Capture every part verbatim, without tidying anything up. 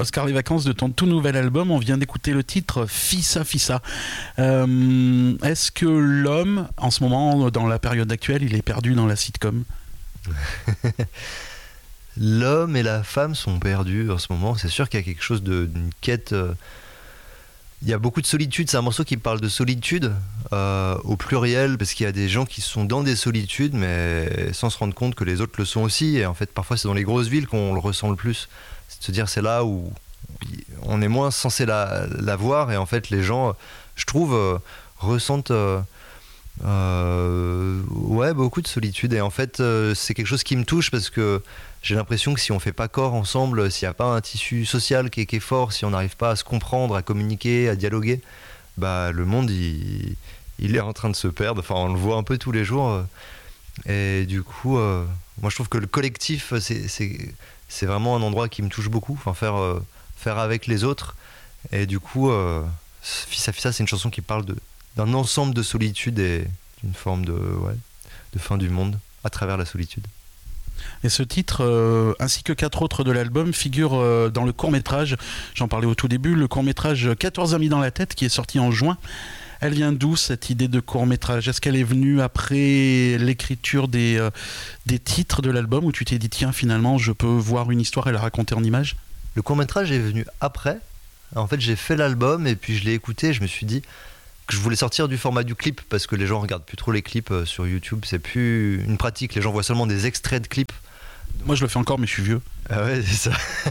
Oscar Les Vacances, de ton tout nouvel album, on vient d'écouter le titre Fissa Fissa. Euh, est-ce que l'homme, en ce moment, dans la période actuelle, il est perdu dans la sitcom? L'homme et la femme sont perdus en ce moment. C'est sûr qu'il y a quelque chose de, d'une quête. Euh, il y a beaucoup de solitude. C'est un morceau qui parle de solitude euh, au pluriel, parce qu'il y a des gens qui sont dans des solitudes, mais sans se rendre compte que les autres le sont aussi. Et en fait, parfois, c'est dans les grosses villes qu'on le ressent le plus. C'est de se dire, c'est là où on est moins censé la, la voir. Et en fait, les gens, je trouve, euh, ressentent... Euh, Euh, ouais, beaucoup de solitude. Et en fait, euh, c'est quelque chose qui me touche, parce que j'ai l'impression que si on fait pas corps ensemble, s'il n'y a pas un tissu social qui est, qui est fort, si on n'arrive pas à se comprendre, à communiquer, à dialoguer, bah le monde il, il est en train de se perdre. Enfin, on le voit un peu tous les jours. Et du coup, euh, moi je trouve que le collectif, c'est, c'est, c'est vraiment un endroit qui me touche beaucoup. Enfin, faire, euh, faire avec les autres. Et du coup, euh, Fissa Fissa, c'est une chanson qui parle de d'un ensemble de solitude et d'une forme de, ouais, de fin du monde à travers la solitude. Et ce titre, euh, ainsi que quatre autres de l'album, figurent euh, dans le court-métrage, j'en parlais au tout début, le court-métrage quatorze amis dans la tête, qui est sorti en juin. Elle vient d'où, cette idée de court-métrage? Est-ce qu'elle est venue après l'écriture des, euh, des titres de l'album, où tu t'es dit, tiens, finalement, je peux voir une histoire et la raconter en images? Le court-métrage est venu après. En fait, j'ai fait l'album et puis je l'ai écouté et je me suis dit que je voulais sortir du format du clip, parce que les gens regardent plus trop les clips sur YouTube, c'est plus une pratique, les gens voient seulement des extraits de clips. Moi je le fais encore, mais je suis vieux. Ah ouais, c'est ça.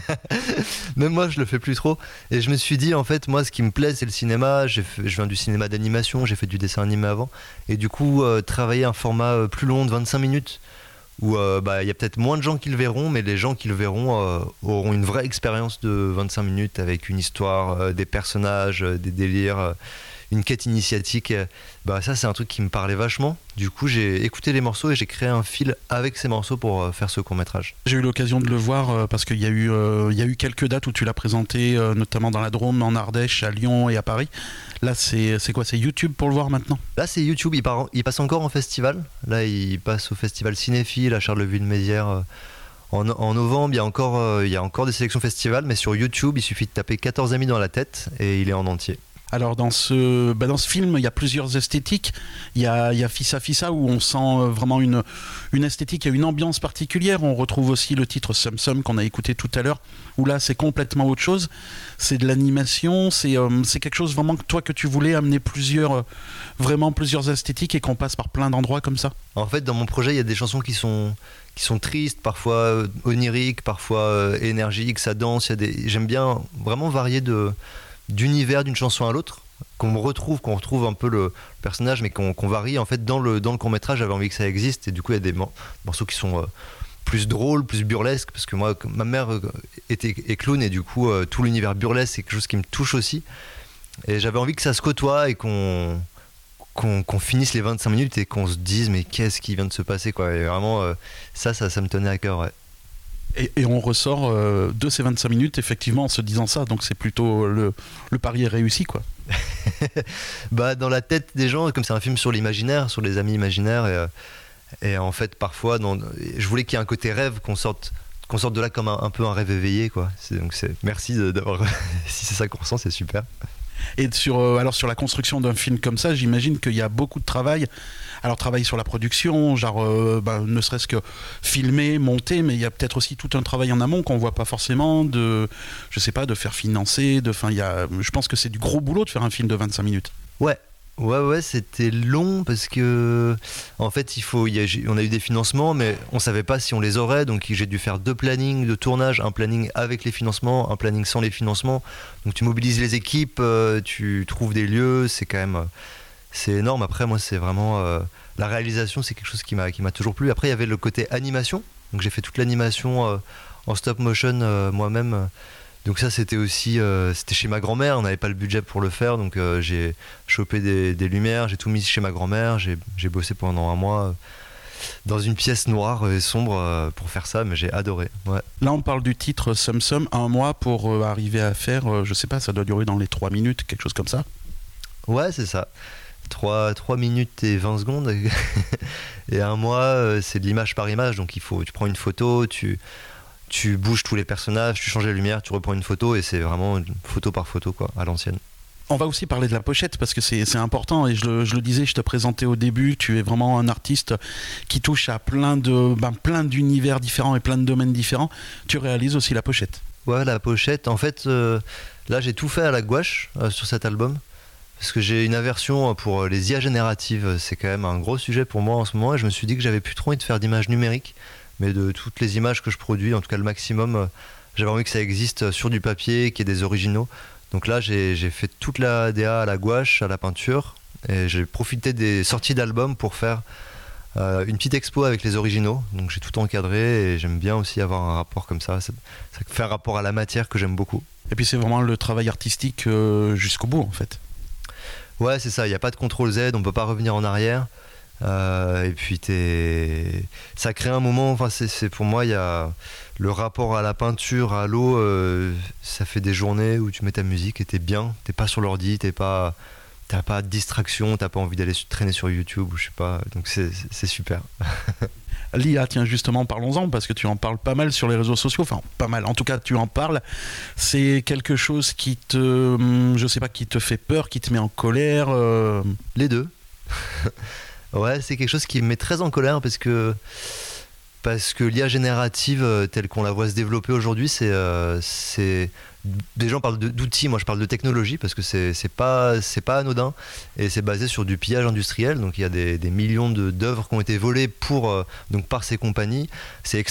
Même moi je le fais plus trop. Et je me suis dit, en fait, moi ce qui me plaît c'est le cinéma. J'ai fait, je viens du cinéma d'animation, j'ai fait du dessin animé avant. Et du coup, euh, travailler un format plus long de vingt-cinq minutes, où il euh, bah, y a peut-être moins de gens qui le verront, mais les gens qui le verront euh, auront une vraie expérience de vingt-cinq minutes, avec une histoire, euh, des personnages, euh, des délires. Euh, une quête initiatique, bah ça c'est un truc qui me parlait vachement. Du coup j'ai écouté les morceaux et j'ai créé un fil avec ces morceaux pour euh, faire ce court-métrage. J'ai eu l'occasion de le voir euh, parce qu'il y a eu, euh, il y a eu quelques dates où tu l'as présenté, euh, notamment dans la Drôme, en Ardèche, à Lyon et à Paris. Là c'est, c'est quoi, c'est YouTube pour le voir maintenant? Là c'est YouTube, il, part, il passe encore en festival. Là il passe au festival Cinéphile à Charleville-Mézières euh, en, en novembre. Il y, a encore, euh, il y a encore des sélections festivals, mais sur YouTube il suffit de taper quatorze amis dans la tête et il est en entier. Alors dans ce, bah dans ce film, il y a plusieurs esthétiques. Il y a, il y a Fissa Fissa où on sent vraiment une, une esthétique, il y a une ambiance particulière. On retrouve aussi le titre Sum Sum qu'on a écouté tout à l'heure, où là c'est complètement autre chose. C'est de l'animation, c'est, euh, c'est quelque chose vraiment que toi que tu voulais amener plusieurs, euh, vraiment plusieurs esthétiques et qu'on passe par plein d'endroits comme ça. En fait, dans mon projet, il y a des chansons qui sont, qui sont tristes, parfois euh, oniriques, parfois euh, énergiques, ça danse. Il y a des... J'aime bien vraiment varier de... d'univers d'une chanson à l'autre, qu'on retrouve, qu'on retrouve un peu le personnage, mais qu'on, qu'on varie. En fait, dans le, dans le court-métrage, j'avais envie que ça existe, et du coup, il y a des morceaux qui sont euh, plus drôles, plus burlesques, parce que moi, ma mère était, est clown, et du coup, euh, tout l'univers burlesque, c'est quelque chose qui me touche aussi. Et j'avais envie que ça se côtoie, et qu'on, qu'on, qu'on finisse les vingt-cinq minutes, et qu'on se dise, mais qu'est-ce qui vient de se passer, quoi. Et vraiment, euh, ça, ça, ça me tenait à cœur, ouais. Et, et on ressort euh, de ces vingt-cinq minutes effectivement en se disant ça, donc c'est plutôt le, le pari est réussi quoi. Bah dans la tête des gens, comme c'est un film sur l'imaginaire, sur les amis imaginaires, et, et en fait parfois dans, je voulais qu'il y ait un côté rêve, qu'on sorte, qu'on sorte de là comme un, un peu un rêve éveillé quoi. C'est, donc c'est, merci de, d'avoir si c'est ça qu'on ressent, c'est super. Et sur, euh, alors sur la construction d'un film comme ça, j'imagine qu'il y a beaucoup de travail. Alors travail sur la production, genre euh, bah, ne serait-ce que filmer, monter, mais il y a peut-être aussi tout un travail en amont qu'on voit pas forcément, de, je sais pas, de faire financer, de, enfin il y a, je pense que c'est du gros boulot de faire un film de vingt-cinq minutes. Ouais. Ouais, ouais, c'était long parce que, en fait, il faut, il y a, on a eu des financements, mais on savait pas si on les aurait, donc j'ai dû faire deux plannings de tournage, un planning avec les financements, un planning sans les financements. Donc tu mobilises les équipes, euh, tu trouves des lieux, c'est quand même, c'est énorme. Après, moi, c'est vraiment euh, la réalisation, c'est quelque chose qui m'a, qui m'a toujours plu. Après, il y avait le côté animation, donc j'ai fait toute l'animation euh, en stop motion euh, moi-même. Donc ça c'était aussi, euh, c'était chez ma grand-mère, on n'avait pas le budget pour le faire, donc euh, j'ai chopé des, des lumières, j'ai tout mis chez ma grand-mère, j'ai, j'ai bossé pendant un mois euh, dans une pièce noire et sombre euh, pour faire ça, mais j'ai adoré. Ouais. Là on parle du titre Sum Sum, un mois pour euh, arriver à faire, euh, je sais pas, ça doit durer dans les trois minutes, quelque chose comme ça. Ouais c'est ça, trois minutes et vingt secondes, et un mois euh, c'est de l'image par image, donc il faut, tu prends une photo, tu... tu bouges tous les personnages, tu changes les lumières, tu reprends une photo et c'est vraiment une photo par photo quoi, à l'ancienne. On va aussi parler de la pochette parce que c'est, c'est important et je le, je le disais, je te présentais au début, tu es vraiment un artiste qui touche à plein, de, ben, plein d'univers différents et plein de domaines différents. Tu réalises aussi la pochette. Ouais, la pochette, en fait, euh, là j'ai tout fait à la gouache euh, sur cet album. Parce que j'ai une aversion pour les I A génératives, c'est quand même un gros sujet pour moi en ce moment et je me suis dit que j'avais plus trop envie de faire d'images numériques, mais de toutes les images que je produis, en tout cas le maximum, euh, j'avais envie que ça existe sur du papier, qu'il y ait des originaux. Donc là j'ai, j'ai fait toute la D A à la gouache, à la peinture, et j'ai profité des sorties d'albums pour faire euh, une petite expo avec les originaux. Donc j'ai tout encadré et j'aime bien aussi avoir un rapport comme ça, ça, ça fait un rapport à la matière que j'aime beaucoup. Et puis c'est vraiment le travail artistique euh, jusqu'au bout en fait. Ouais, c'est ça, il n'y a pas de contrôle Z, on ne peut pas revenir en arrière. Euh, et puis t'es... ça crée un moment, enfin, c'est, c'est pour moi, il y a le rapport à la peinture, à l'eau, euh, ça fait des journées où tu mets ta musique et t'es bien, t'es pas sur l'ordi, t'es pas, t'as pas de distraction, t'as pas envie d'aller traîner sur YouTube ou je sais pas, donc c'est, c'est, c'est super. L'I A, tiens justement, parlons-en, parce que tu en parles pas mal sur les réseaux sociaux, enfin pas mal, en tout cas tu en parles. C'est quelque chose qui te, je sais pas, qui te fait peur, qui te met en colère euh... Les deux. Ouais, c'est quelque chose qui me met très en colère parce que, parce que l'I A générative, telle qu'on la voit se développer aujourd'hui, c'est... Euh, c'est... Des gens parlent de, d'outils, moi je parle de technologie parce que c'est, c'est, pas, c'est pas anodin et c'est basé sur du pillage industriel. Donc il y a des, des millions de, d'œuvres qui ont été volées pour, euh, donc par ces compagnies. C'est